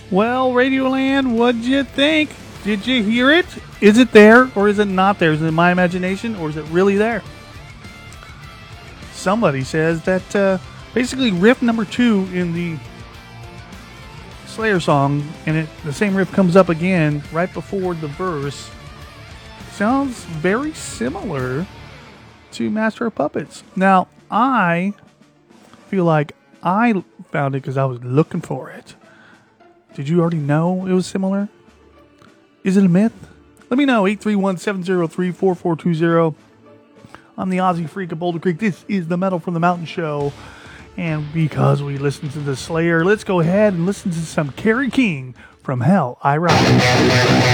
Well, Radioland, what'd you think? Did you hear it? Is it there or is it not there? Is it my imagination or is it really there? Somebody says that basically riff number 2 in the Slayer song, and the same riff comes up again right before the verse, sounds very similar to Master of Puppets. Now, I feel like I found it because I was looking for it. Did you already know it was similar? Is it a myth? Let me know. 831-703-4420. I'm the Aussie Freak of Boulder Creek. This is the Metal from the Mountain show. And because we listened to the Slayer, let's go ahead and listen to some Kerry King from Hell I Rise.